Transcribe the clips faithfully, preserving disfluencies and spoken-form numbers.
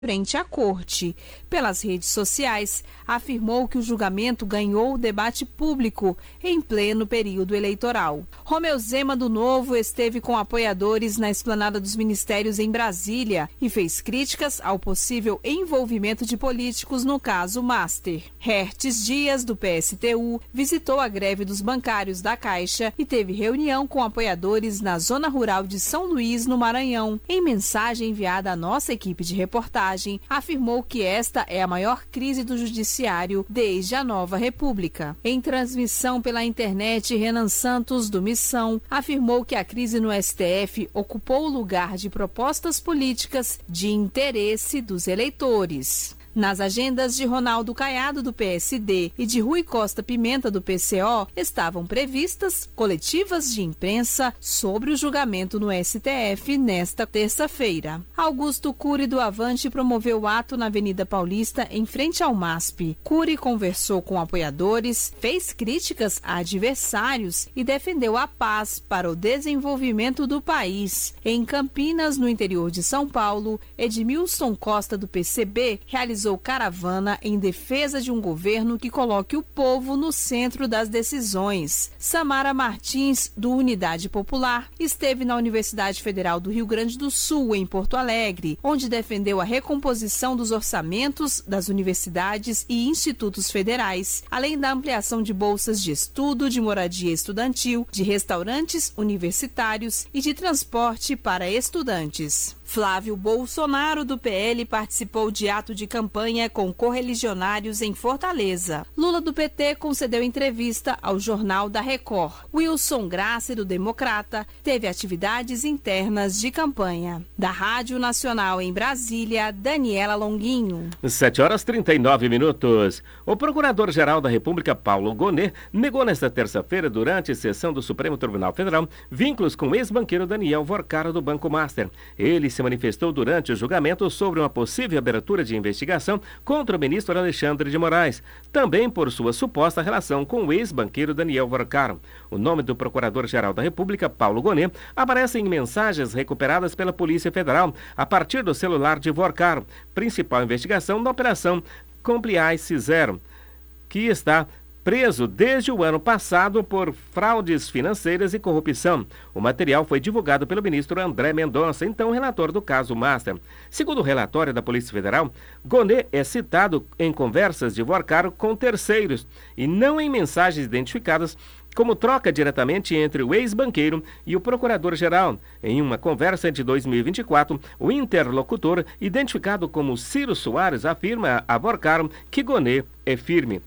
frente à corte. Pelas redes sociais, afirmou que o julgamento ganhou o debate público em pleno período eleitoral. Romeu Zema do Novo esteve com apoiadores na esplanada dos ministérios em Brasília e fez críticas ao possível envolvimento de políticos no caso Master. Hertes Dias, do P S T U, visitou a greve dos bancários da Caixa e teve reunião com apoiadores na zona rural de São Luís, no Maranhão. Em mensagem enviada à nossa equipe de reportagem, afirmou que esta é a maior crise do judiciário desde a nova república. Em transmissão pela internet, Renan Santos, do Missão, afirmou que a crise no S T F ocupou o lugar de propostas políticas de interesse dos eleitores. Nas agendas de Ronaldo Caiado, do P S D, e de Rui Costa Pimenta, do P C O, estavam previstas coletivas de imprensa sobre o julgamento no S T F nesta terça-feira. Augusto Cury, do Avante, promoveu o ato na Avenida Paulista, em frente ao M A S P. Cury conversou com apoiadores, fez críticas a adversários e defendeu a paz para o desenvolvimento do país. Em Campinas, no interior de São Paulo, Edmilson Costa, do P C B, realizou caravana em defesa de um governo que coloque o povo no centro das decisões. Samara Martins, do Unidade Popular, esteve na Universidade Federal do Rio Grande do Sul, em Porto Alegre, onde defendeu a recomposição dos orçamentos das universidades e institutos federais, além da ampliação de bolsas de estudo, de moradia estudantil, de restaurantes universitários e de transporte para estudantes. Flávio Bolsonaro, do P L, participou de ato de campanha com correligionários em Fortaleza. Lula, do P T, concedeu entrevista ao Jornal da Record. Wilson Graça, do Democrata, teve atividades internas de campanha. Da Rádio Nacional em Brasília, Daniela Longuinho. sete horas e trinta e nove minutos. O Procurador-Geral da República, Paulo Gonet, negou nesta terça-feira, durante a sessão do Supremo Tribunal Federal, vínculos com o ex-banqueiro Daniel Vorcaro, do Banco Master. Ele se manifestou durante o julgamento sobre uma possível abertura de investigação contra o ministro Alexandre de Moraes, também por sua suposta relação com o ex-banqueiro Daniel Vorcaro. O nome do Procurador-Geral da República, Paulo Gonet, aparece em mensagens recuperadas pela Polícia Federal a partir do celular de Vorcaro, principal investigação da Operação Compliance Zero, que está preso desde o ano passado por fraudes financeiras e corrupção. O material foi divulgado pelo ministro André Mendonça, então relator do caso Master. Segundo o relatório da Polícia Federal, Gonet é citado em conversas de Vorcaro com terceiros e não em mensagens identificadas como troca diretamente entre o ex-banqueiro e o procurador-geral. Em uma conversa de dois mil e vinte e quatro, o interlocutor, identificado como Ciro Soares, afirma a Vorcaro que Gonet é firme.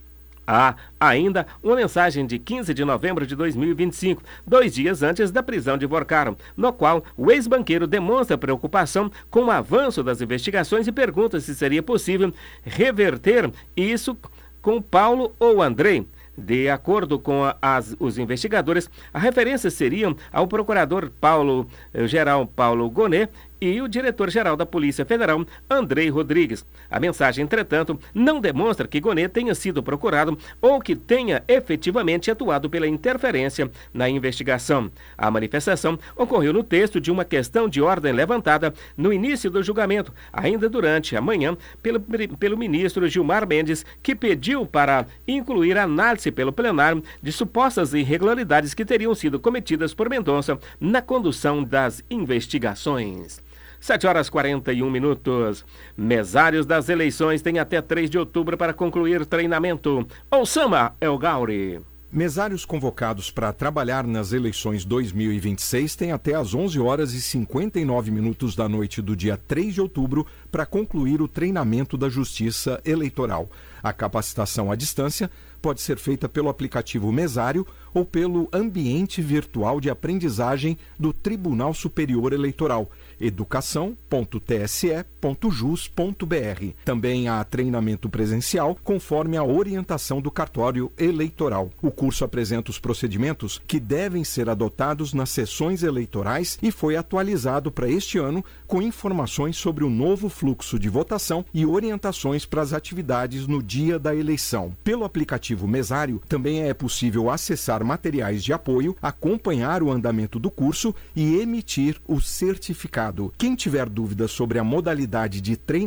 Há ainda uma mensagem de quinze de novembro de dois mil e vinte e cinco, dois dias antes da prisão de Vorcaro, no qual o ex-banqueiro demonstra preocupação com o avanço das investigações e pergunta se seria possível reverter isso com Paulo ou André. De acordo com as, os investigadores, a referência seria ao procurador Paulo, eh, geral Paulo Gonet e o diretor-geral da Polícia Federal, Andrei Rodrigues. A mensagem, entretanto, não demonstra que Gonet tenha sido procurado ou que tenha efetivamente atuado pela interferência na investigação. A manifestação ocorreu no texto de uma questão de ordem levantada no início do julgamento, ainda durante a manhã, pelo, pelo ministro Gilmar Mendes, que pediu para incluir análise pelo plenário de supostas irregularidades que teriam sido cometidas por Mendonça na condução das investigações. sete horas e quarenta e um minutos. Mesários das eleições têm até três de outubro para concluir treinamento. Ouçama Elgauri. Mesários convocados para trabalhar nas eleições dois mil e vinte e seis têm até às onze horas e cinquenta e nove minutos da noite do dia três de outubro para concluir o treinamento da Justiça Eleitoral. A capacitação à distância pode ser feita pelo aplicativo Mesário ou pelo ambiente virtual de aprendizagem do Tribunal Superior Eleitoral, educação ponto t s e ponto jus ponto b r. Também há treinamento presencial conforme a orientação do cartório eleitoral. O curso apresenta os procedimentos que devem ser adotados nas sessões eleitorais e foi atualizado para este ano com informações sobre o novo fluxo de votação e orientações para as atividades no dia da eleição. Pelo aplicativo Mesário, também é possível acessar materiais de apoio, acompanhar o andamento do curso e emitir o certificado recado. Quem tiver dúvidas sobre a modalidade de treinamento